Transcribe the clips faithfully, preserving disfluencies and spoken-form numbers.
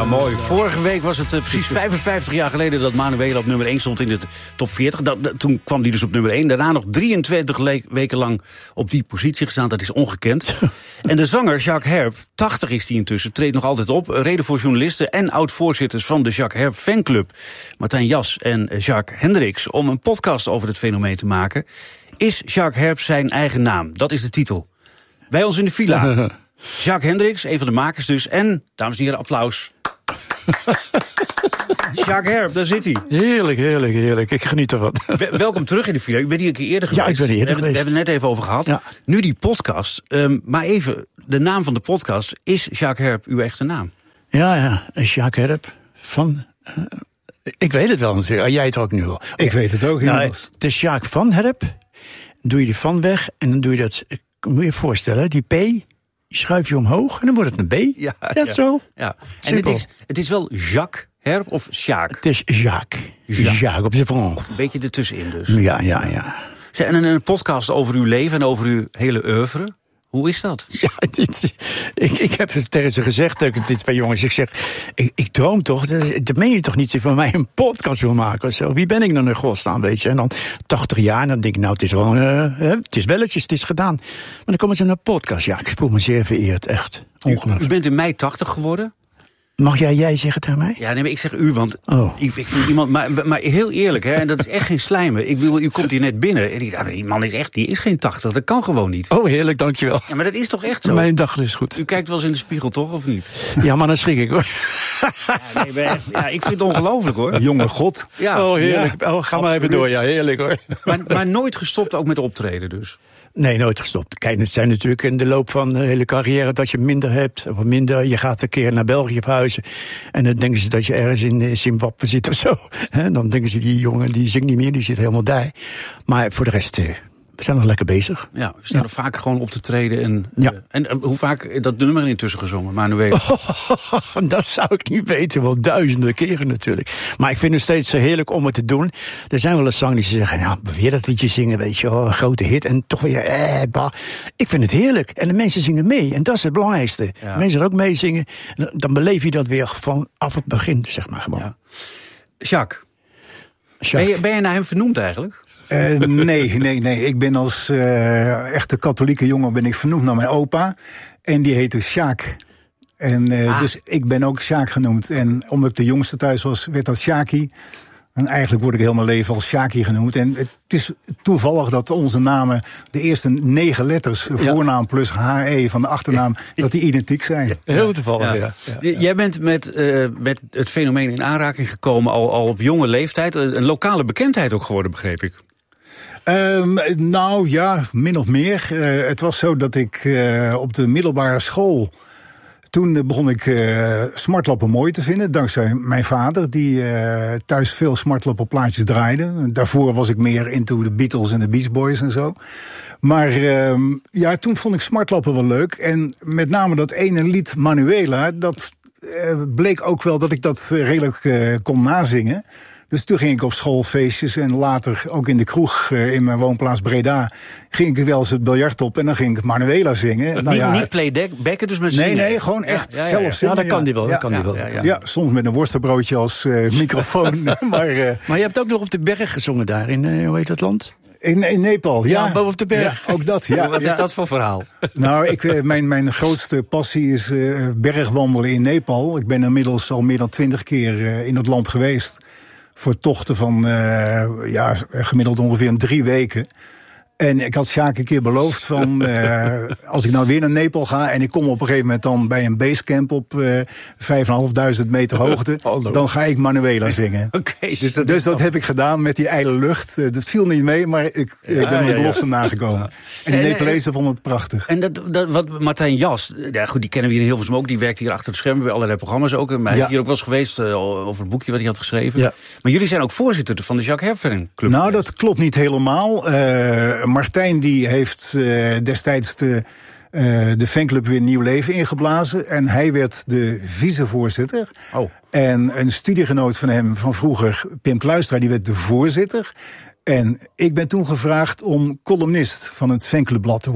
mooi. Vorige week was het uh, precies vijfenvijftig jaar geleden dat Manuela op nummer één stond in de top veertig. Dat, dat, toen kwam die dus op nummer één. Daarna nog drieëntwintig le- weken lang op die positie gestaan. Dat is ongekend. En de zanger Jacques Herp, tachtig is hij intussen, treedt nog altijd op. Reden voor journalisten en oud-voorzitters van de Jacques Herp fanclub, Martijn Jas en Jacques Hendricks, om een podcast over het fenomeen te maken. Is Jacques Herp zijn eigen naam? Dat is de titel. Bij ons in de villa. Jacques Hendricks, een van de makers dus. En, dames en heren, applaus. Jacques Herp, daar zit hij. Heerlijk, heerlijk, heerlijk. Ik geniet ervan. Welkom terug in de villa. Ik ben hier een keer eerder geweest. Ja, ik ben hier eerder we, geweest. We hebben het net even over gehad. Ja. Nu die podcast. Um, maar even, de naam van de podcast. Is Jacques Herp uw echte naam? Ja, ja. Jacques Herp van... Uh, ik weet het wel natuurlijk. Jij het ook nu wel. Ik weet het ook. Nou, het is Jacques van Herp. Doe je die van weg en dan doe je dat... Moet je je voorstellen, die P... Die schuif je omhoog en dan wordt het een B. Ja, is dat ja, zo? Ja. En het is, het is wel Jacques Herp of Jacques? Het is Jacques. Jacques, Jacques op zijn Frans. Een beetje ertussenin dus. Ja, ja, ja. En een podcast over uw leven en over uw hele oeuvre. Hoe is dat? Ja, dit, ik, ik heb het tegen ze gezegd, dat dit van jongens, ik zeg, ik, ik droom toch, dat, dat meen je toch niet, dat je van mij een podcast wil maken of zo. Wie ben ik dan in godsnaam, weet je? En dan tachtig jaar, en dan denk ik, nou, het is wel, uh, het is welletjes, het is gedaan. Maar dan komen ze naar een podcast. Ja, ik voel me zeer vereerd, echt. Ongelooflijk. U, u bent in mei tachtig geworden. Mag jij jij zeggen tegen mij? Ja, nee, maar ik zeg u, want oh. ik, ik vind iemand, maar, maar heel eerlijk, hè, en dat is echt geen slijmen. Ik bedoel, u komt hier net binnen en ik, die man is echt, die is geen tachtig, dat kan gewoon niet. Oh, heerlijk, dankjewel. Ja, maar dat is toch echt zo? Mijn dag is goed. U kijkt wel eens in de spiegel, toch, of niet? Ja, maar dan schrik ik, hoor. Ja, nee, echt, ja, ik vind het ongelooflijk, hoor. Jonge god. Ja, oh, heerlijk. Ja, oh, ga maar even door, ja, heerlijk, hoor. Maar, maar nooit gestopt ook met optreden, dus? Nee, nooit gestopt. Kijk, het zijn natuurlijk in de loop van de hele carrière dat je minder hebt. Of minder, je gaat een keer naar België verhuizen. En dan denken ze dat je ergens in Zimbabwe zit of zo. En dan denken ze, die jongen die zingt niet meer, die zit helemaal dij. Maar voor de rest, we zijn nog lekker bezig. Ja, we staan ja. er vaak gewoon op te treden. En, ja. uh, en uh, hoe vaak dat nummer intussen gezongen, Manuela? Oh, dat zou ik niet weten, wel duizenden keren natuurlijk. Maar ik vind het steeds zo heerlijk om het te doen. Er zijn wel eens zangers die zeggen, nou, weer dat liedje zingen, weet je wel, een grote hit. En toch weer, eh, bah. Ik vind het heerlijk. En de mensen zingen mee. En dat is het belangrijkste. Ja. Mensen er ook meezingen. Dan beleef je dat weer vanaf het begin, zeg maar gewoon. Ja. Jacques, Jacques. Ben, je, ben je naar hem vernoemd eigenlijk? Uh, nee, nee, nee. Ik ben als uh, echte katholieke jongen ben ik vernoemd naar mijn opa. En die heette Sjaak. En uh, ah. Dus ik ben ook Sjaak genoemd. En omdat ik de jongste thuis was, werd dat Sjaakie. En eigenlijk word ik heel mijn leven als Sjaakie genoemd. En het is toevallig dat onze namen, de eerste negen letters, ja. voornaam plus H E van de achternaam, dat die identiek zijn. Ja, heel toevallig, ja. ja. ja. ja. Jij bent met, uh, met het fenomeen in aanraking gekomen al, al op jonge leeftijd. Een lokale bekendheid ook geworden, begreep ik. Um, nou ja, min of meer. Uh, het was zo dat ik uh, op de middelbare school, toen begon ik uh, smartlappen mooi te vinden, dankzij mijn vader, die uh, thuis veel smartlappenplaatjes draaide. Daarvoor was ik meer into de Beatles en de Beach Boys en zo. Maar uh, ja, toen vond ik smartlappen wel leuk. En met name dat ene lied Manuela, dat uh, bleek ook wel dat ik dat redelijk uh, kon nazingen. Dus toen ging ik op schoolfeestjes en later ook in de kroeg uh, in mijn woonplaats Breda, ging ik wel eens het biljart op en dan ging ik Manuela zingen. Nou, niet, ja, niet playbacken, dus met nee, zingen. Nee, gewoon echt ja, ja, ja, zelf ja. zingen. Ja, dat kan die wel. Ja, dat kan ja, die wel. Ja, ja. ja, soms met een worstenbroodje als uh, microfoon. maar, uh, maar je hebt ook nog op de berg gezongen daar in, uh, hoe heet dat land? In, in Nepal, ja. Ja, boven op de berg. Ja, ook dat, ja. Wat is dat voor verhaal? Nou, ik, mijn, mijn grootste passie is uh, bergwandelen in Nepal. Ik ben inmiddels al meer dan twintig keer uh, in het land geweest. Voor tochten van uh, ja, gemiddeld ongeveer een drie weken. En ik had Sjaak een keer beloofd van, uh, als ik nou weer naar Nepal ga en ik kom op een gegeven moment dan bij een basecamp op uh, vijfduizend meter hoogte, Hallo. dan ga ik Manuela zingen. Okay, dus dat, dus dat heb ik gedaan met die ijle lucht. Uh, dat viel niet mee, maar ik, ja, ik ben mijn belofte ja, ja. nagekomen. Ja. En de Nepalezen vonden het prachtig. En dat, dat, wat Martijn Jas, ja goed, die kennen we hier in Hilversum ook, die werkt hier achter het scherm bij allerlei programma's ook. Maar hij ja. is hier ook wel eens geweest uh, over het boekje wat hij had geschreven. Ja. Maar jullie zijn ook voorzitter van de Jacques Herp fanclub. Nou, dat klopt niet helemaal. Uh, Martijn die heeft uh, destijds de, uh, de fanclub weer nieuw leven ingeblazen. En hij werd de vicevoorzitter. Oh. En een studiegenoot van hem van vroeger, Pim Kluistra, die werd de voorzitter. En ik ben toen gevraagd om columnist van het fanclubblad te worden.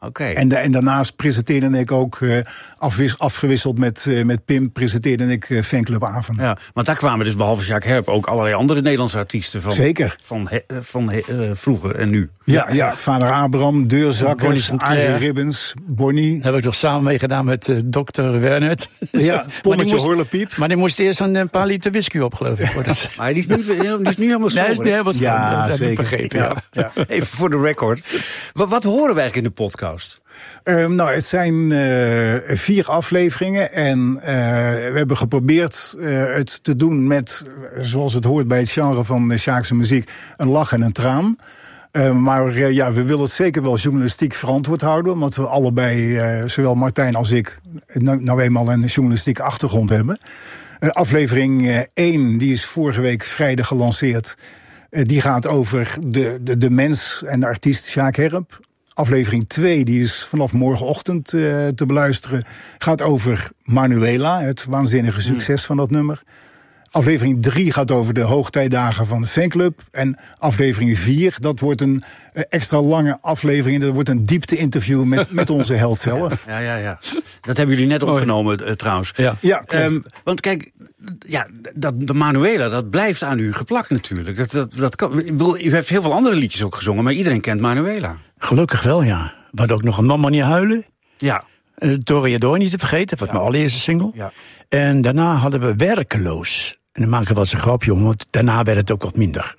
Oké. Okay. En, en daarnaast presenteerde ik ook, uh, afwis, afgewisseld met, uh, met Pim, presenteerde ik uh, fanclubavond. Ja, want daar kwamen dus behalve Jacques Herp ook allerlei andere Nederlandse artiesten van. Zeker. Van, he, van he, uh, vroeger en nu. Ja, ja, ja, vader Abraham, Deurzakkers, Arie Ribbens, Bonnie. Daar heb ik toch samen mee gedaan met uh, dokter Wernert. Ja, Pommetje Horlepiep. Maar die moest eerst een, een paar liter whisky op, geloof ik. Maar die is, niet, die is nu helemaal Nee, is niet helemaal schoon. Ja, dat zeker. Begrepen, ja. Ja. Ja. Even voor de record. Wat, wat horen we eigenlijk in de podcast? Um, nou, het zijn uh, vier afleveringen en uh, we hebben geprobeerd uh, het te doen met, zoals het hoort bij het genre van de Sjaakse muziek, een lach en een traan. Uh, maar uh, ja, we willen het zeker wel journalistiek verantwoord houden, omdat we allebei, uh, zowel Martijn als ik, nou, nou eenmaal een journalistieke achtergrond hebben. Uh, aflevering uh, één, die is vorige week vrijdag gelanceerd. Uh, die gaat over de, de, de mens en de artiest Sjaak Herp. Aflevering twee, die is vanaf morgenochtend uh, te beluisteren, gaat over Manuela, het waanzinnige succes mm. van dat nummer. Aflevering drie gaat over de hoogtijdagen van de fanclub. En aflevering vier, dat wordt een uh, extra lange aflevering. Dat wordt een diepte-interview met, met onze held zelf. Ja, ja, ja. Dat hebben jullie net opgenomen uh, trouwens. Ja, ja um, want kijk, ja, dat, de Manuela, dat blijft aan u geplakt natuurlijk. Dat, dat, dat kan, ik bedoel, u heeft heel veel andere liedjes ook gezongen, maar iedereen kent Manuela. Gelukkig wel, ja. We hadden ook nog een Mama niet huilen. Ja. Uh, Toreador niet te vergeten, dat was ja. mijn allereerste single. Ja. En daarna hadden we Werkeloos. En dan maken we wel eens een grapje om, want daarna werd het ook wat minder.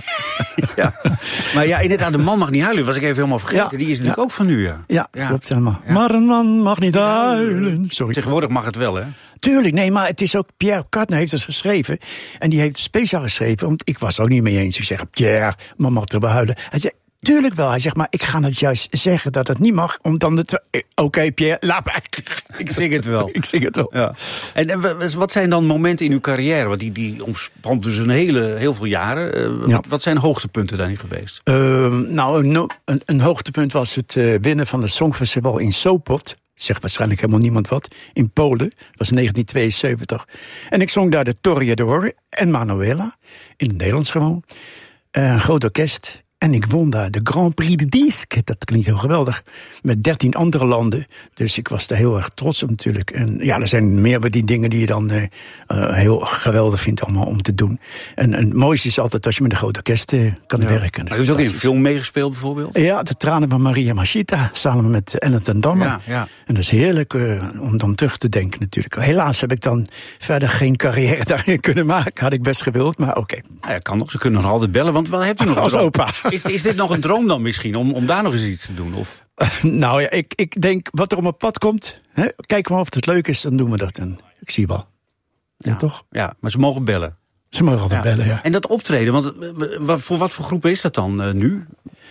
Ja. Maar ja, inderdaad, de man mag niet huilen, was ik even helemaal vergeten. Ja. Die is natuurlijk ja. ook van nu, ja. Ja, ja. klopt helemaal. Ja. Maar een man mag niet huilen. Sorry. Tegenwoordig mag het wel, hè? Tuurlijk, nee, maar het is ook, Pierre Kartner heeft het geschreven. En die heeft het speciaal geschreven, want ik was het ook niet mee eens. Ik zeg, Pierre, man mag er wel huilen. Hij zegt, tuurlijk wel. Hij zegt, maar ik ga het juist zeggen dat het niet mag, om dan het... Oké, okay, Pierre, laat maar. Ik zing het wel. Ik zing het wel. Ja. En, en wat zijn dan momenten in uw carrière? Want die, die omspant dus een hele, heel veel jaren. Uh, ja. wat, wat zijn hoogtepunten daarin geweest? Uh, nou, een, een, een hoogtepunt was het uh, winnen van het Songfestival in Sopot. Zegt waarschijnlijk helemaal niemand wat. In Polen. Dat was negentien tweeënzeventig. En ik zong daar de Toreador en Manuela. In het Nederlands gewoon. Uh, een groot orkest. En ik won daar de Grand Prix de Disque. Dat klinkt heel geweldig. Met dertien andere landen. Dus ik was daar heel erg trots op natuurlijk. En ja, er zijn meer van die dingen die je dan uh, heel geweldig vindt allemaal om te doen. En, en het mooiste is altijd als je met een groot orkest uh, kan ja. werken. Maar je hebt ook in een film meegespeeld bijvoorbeeld? Ja, De Tranen van Maria Machita. Samen met Ellen ten Damme. Ja, ja. En dat is heerlijk uh, om dan terug te denken natuurlijk. Helaas heb ik dan verder geen carrière daarin kunnen maken. Had ik best gewild, maar oké. Okay. Nou ja, kan nog. Ze kunnen nog altijd bellen. Want wat hebt u nog? Als opa. Is, is dit nog een droom dan misschien, om, om daar nog eens iets te doen? Of? Uh, nou ja, ik, ik denk, wat er op mijn pad komt, hè, kijk maar of het leuk is, dan doen we dat. En ik zie wel. Ja, ja, toch? Ja, maar ze mogen bellen. Ze mogen altijd ja. bellen, ja. En dat optreden, want voor wat voor groepen is dat dan uh, nu?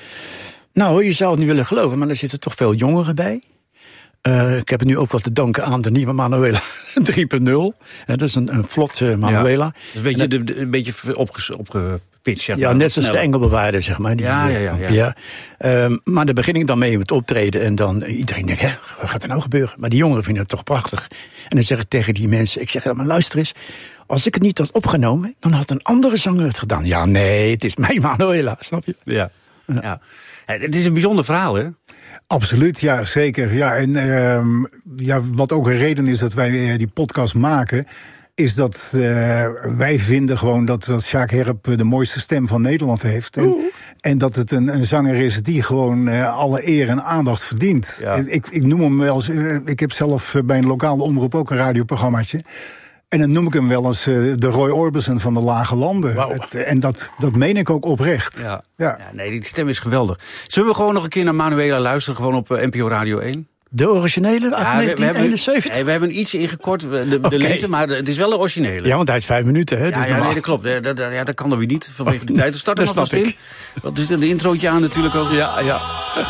Nou, je zou het niet willen geloven, maar er zitten toch veel jongeren bij. Uh, ik heb het nu ook wat te danken aan de nieuwe Manuela drie punt nul. Dat is een, een vlot uh, Manuela. Ja, dus weet je, de, de, een beetje opge, opgepitcht, zeg maar. Ja, net zoals de Engelbewaarder, zeg maar. Die, ja, ja, ja. ja. ja. Um, maar daar begin ik dan mee met optreden. En dan uh, iedereen denkt, hè, wat gaat er nou gebeuren? Maar die jongeren vinden het toch prachtig. En dan zeg ik tegen die mensen, ik zeg, ja, maar luister eens. Als ik het niet had opgenomen, dan had een andere zanger het gedaan. Ja, nee, het is mijn Manuela, snap je? Ja, ja. ja. Het is een bijzonder verhaal, hè? Absoluut, ja, zeker. Ja, en uh, ja, wat ook een reden is dat wij uh, die podcast maken, is dat uh, wij vinden gewoon dat, dat Sjaak Herp de mooiste stem van Nederland heeft. En, en dat het een, een zanger is die gewoon uh, alle eer en aandacht verdient. Ja. Ik, ik noem hem wel eens, uh, ik heb zelf bij een lokale omroep ook een radioprogrammaatje. En dan noem ik hem wel eens uh, de Roy Orbison van de Lage Landen. Wow. Het, en dat, dat meen ik ook oprecht. Ja. Ja. Ja, nee, die stem is geweldig. Zullen we gewoon nog een keer naar Manuela luisteren, gewoon op uh, N P O Radio één? De originele, ja, negentien eenenzeventig? Nee, we hebben iets ingekort, de, de okay. lengte, maar de, het is wel de originele. Ja, want hij is vijf minuten, hè? Ja, dus ja nee, dat klopt. Ja, dat, ja, dat kan dan weer niet, vanwege de tijd. We starten nog vast in. Wat is er, de introotje aan natuurlijk ook? Ja, ja.